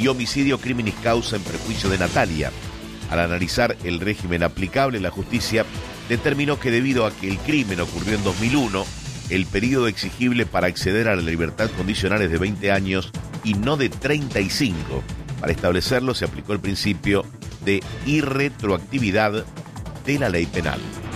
y homicidio criminis causa en perjuicio de Natalia. Al analizar el régimen aplicable, la justicia determinó que debido a que el crimen ocurrió en 2001, el periodo exigible para acceder a la libertad condicional es de 20 años y no de 35. Para establecerlo se aplicó el principio de irretroactividad de la ley penal.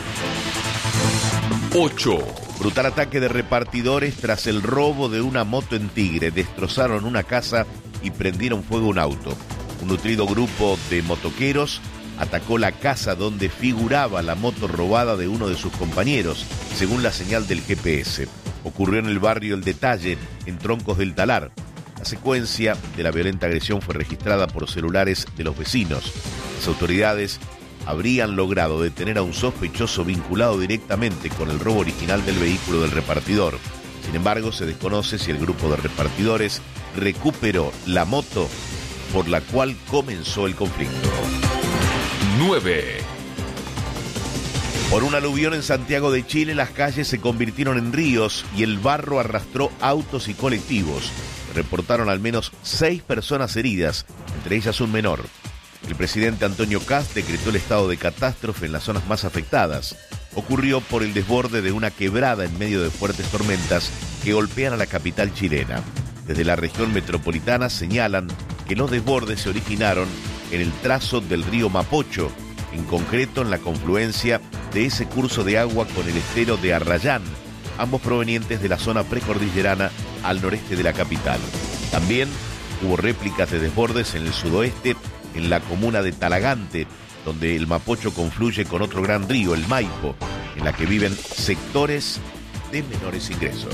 8. Brutal ataque de repartidores tras el robo de una moto en Tigre. Destrozaron una casa y prendieron fuego a un auto. Un nutrido grupo de motoqueros atacó la casa donde figuraba la moto robada de uno de sus compañeros, según la señal del GPS. Ocurrió en el barrio El Detalle, en Troncos del Talar. La secuencia de la violenta agresión fue registrada por celulares de los vecinos. Las autoridades habrían logrado detener a un sospechoso vinculado directamente con el robo original del vehículo del repartidor. Sin embargo, se desconoce si el grupo de repartidores recuperó la moto por la cual comenzó el conflicto. 9. Por un aluvión en Santiago de Chile, las calles se convirtieron en ríos y el barro arrastró autos y colectivos. Reportaron al menos 6 personas heridas, entre ellas un menor. El presidente Antonio Kast decretó el estado de catástrofe en las zonas más afectadas. Ocurrió por el desborde de una quebrada en medio de fuertes tormentas que golpean a la capital chilena. Desde la región metropolitana señalan que los desbordes se originaron en el trazo del río Mapocho, en concreto en la confluencia de ese curso de agua con el estero de Arrayán, ambos provenientes de la zona precordillerana al noreste de la capital. También hubo réplicas de desbordes en el sudoeste, en la comuna de Talagante, donde el Mapocho confluye con otro gran río, el Maipo, en la que viven sectores de menores ingresos.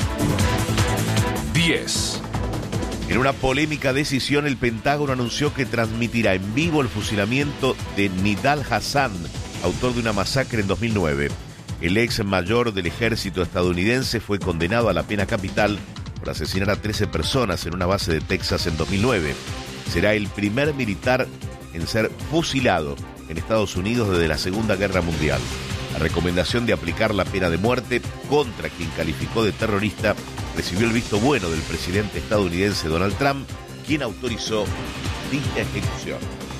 10. En una polémica decisión, el Pentágono anunció que transmitirá en vivo el fusilamiento de Nidal Hassan, autor de una masacre en 2009. El ex mayor del ejército estadounidense fue condenado a la pena capital por asesinar a 13 personas en una base de Texas en 2009. Será el primer militar en ser fusilado en Estados Unidos desde la Segunda Guerra Mundial. La recomendación de aplicar la pena de muerte contra quien calificó de terrorista recibió el visto bueno del presidente estadounidense Donald Trump, quien autorizó dicha ejecución.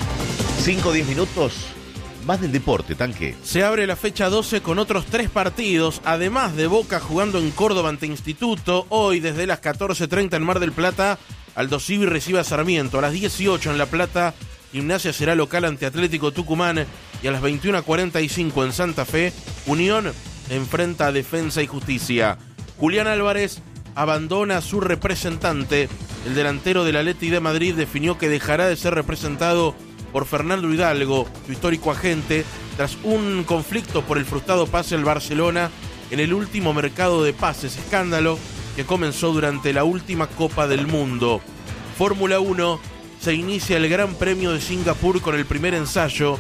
5 o 10 minutos más del deporte, Tanque. Se abre la fecha 12 con otros 3 partidos, además de Boca jugando en Córdoba ante Instituto. Hoy desde las 14:30 en Mar del Plata, Aldosivi recibe a Sarmiento. A las 18 en La Plata, Gimnasia será local ante Atlético Tucumán. Y a las 21:45 en Santa Fe, Unión enfrenta a Defensa y Justicia. Julián Álvarez abandona a su representante. El delantero del Atleti de Madrid definió que dejará de ser representado por Fernando Hidalgo, su histórico agente, tras un conflicto por el frustrado pase al Barcelona en el último mercado de pases, escándalo que comenzó durante la última Copa del Mundo. Fórmula 1, se inicia el Gran Premio de Singapur con el primer ensayo.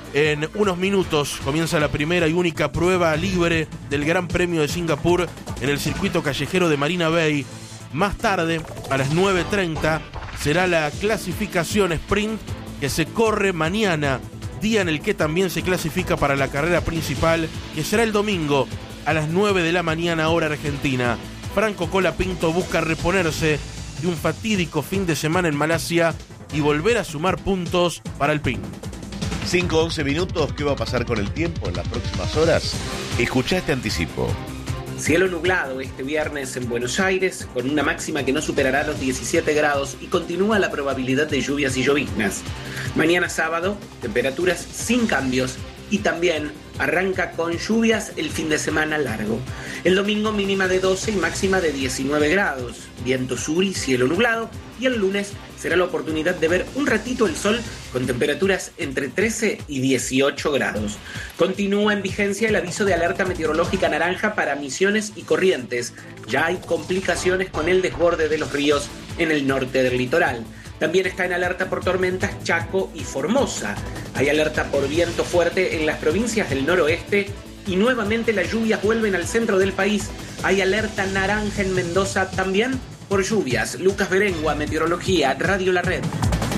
En unos minutos comienza la primera y única prueba libre del Gran Premio de Singapur en el circuito callejero de Marina Bay. Más tarde, a las 9:30, será la clasificación sprint que se corre mañana, día en el que también se clasifica para la carrera principal, que será el domingo a las 9 de la mañana, hora argentina. Franco Colapinto busca reponerse de un fatídico fin de semana en Malasia y volver a sumar puntos para el PIN. 5 o 11 minutos, ¿qué va a pasar con el tiempo en las próximas horas? Escuchá este anticipo. Cielo nublado este viernes en Buenos Aires, con una máxima que no superará los 17 grados y continúa la probabilidad de lluvias y lloviznas. Mañana sábado, temperaturas sin cambios y también arranca con lluvias el fin de semana largo. El domingo mínima de 12 y máxima de 19 grados, viento sur y cielo nublado, y el lunes será la oportunidad de ver un ratito el sol con temperaturas entre 13 y 18 grados. Continúa en vigencia el aviso de alerta meteorológica naranja para Misiones y Corrientes. Ya hay complicaciones con el desborde de los ríos en el norte del litoral. También está en alerta por tormentas Chaco y Formosa. Hay alerta por viento fuerte en las provincias del noroeste y nuevamente las lluvias vuelven al centro del país. Hay alerta naranja en Mendoza también por lluvias. Lucas Berengua, Meteorología, Radio La Red.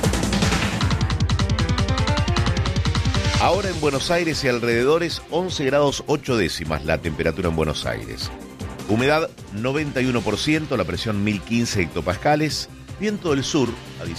Ahora en Buenos Aires y alrededores, 11 grados 8 décimas la temperatura en Buenos Aires. Humedad 91%, la presión 1015 hectopascales, viento del sur a